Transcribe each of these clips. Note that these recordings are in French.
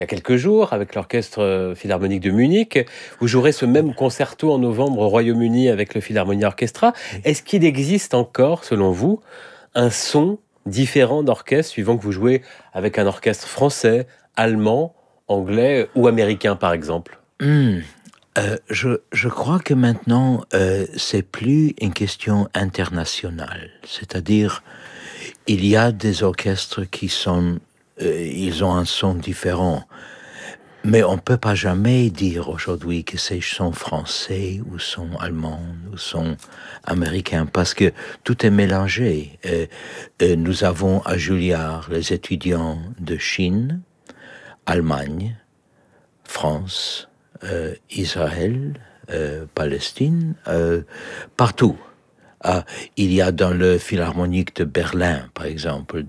il y a quelques jours avec l'Orchestre Philharmonique de Munich. Vous jouerez ce même concerto en novembre au Royaume-Uni avec le Philharmonia Orchestra. Oui. Est-ce qu'il existe encore, selon vous, un son différent d'orchestre suivant que vous jouez avec un orchestre français, allemand, anglais ou américain, par exemple? Hmm. Je crois que maintenant, c'est plus une question internationale. C'est-à-dire, il y a des orchestres qui sont, ils ont un son différent. Mais on peut pas jamais dire aujourd'hui que c'est son français ou son allemand ou son américain parce que tout est mélangé. Nous avons à Juilliard les étudiants de Chine, Allemagne, France, Israël, Palestine, partout. Il y a dans le Philharmonique de Berlin, par exemple,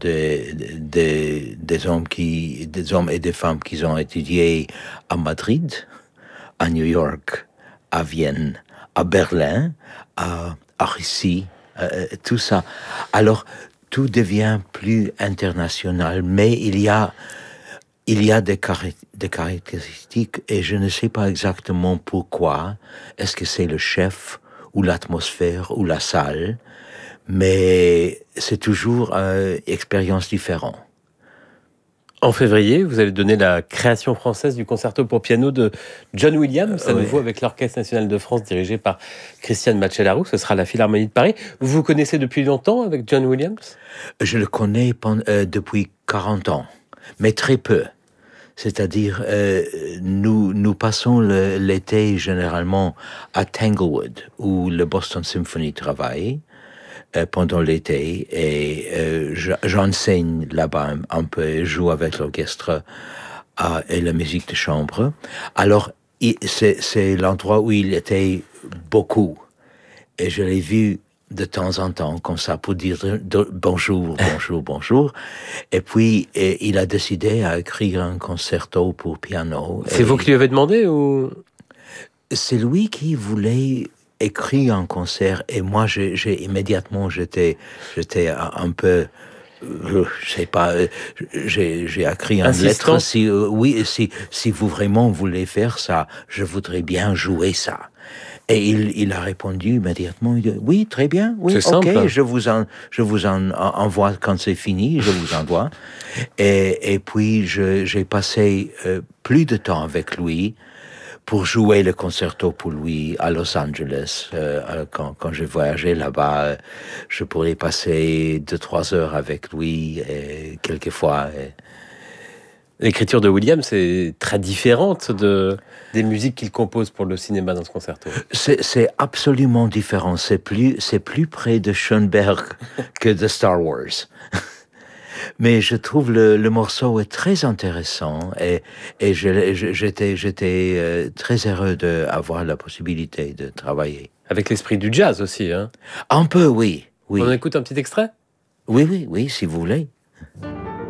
des hommes et des femmes qui ont étudié à Madrid, à New York, à Vienne, à Berlin, à Russie, tout ça. Alors, tout devient plus international, mais il y a des caractéristiques et je ne sais pas exactement pourquoi. Est-ce que c'est le chef ou l'atmosphère ou la salle? Mais c'est toujours une expérience différente. En février, vous allez donner la création française du concerto pour piano de John Williams, à nouveau Oui. avec l'Orchestre national de France dirigé par Christiane Macellaro. Ce sera la Philharmonie de Paris. Vous vous connaissez depuis longtemps avec John Williams? Je le connais depuis 40 ans, mais très peu. C'est-à-dire, nous passons l'été généralement à Tanglewood, où le Boston Symphony travaille pendant l'été, et j'enseigne là-bas un peu, je joue avec l'orchestre et la musique de chambre. Alors, c'est l'endroit où il était beaucoup, et je l'ai vu de temps en temps, comme ça, pour dire bonjour, bonjour, bonjour. Et puis, il a décidé à écrire un concerto pour piano. C'est vous qui lui avez demandé ou? C'est lui qui voulait écrire un concert, et moi, immédiatement, j'étais un peu, je sais pas, j'ai écrit une Insistant. lettre. Oui, si vous vraiment voulez faire ça, je voudrais bien jouer ça. Et il a répondu immédiatement, il dit, oui, très bien, oui, C'est ok, simple. je vous en envoie quand c'est fini, je vous envoie. Et puis, j'ai passé plus de temps avec lui pour jouer le concerto pour lui à Los Angeles. Quand je voyageais là-bas, je pourrais passer 2-3 heures avec lui, et quelquefois. L'écriture de Williams est très différente des musiques qu'il compose pour le cinéma dans ce concerto. C'est absolument différent. C'est plus près de Schoenberg que de Star Wars. Mais je trouve le morceau est très intéressant, et j'étais très heureux d'avoir la possibilité de travailler. Avec l'esprit du jazz aussi, hein. Un peu, oui. On en écoute un petit extrait? Oui, si vous voulez.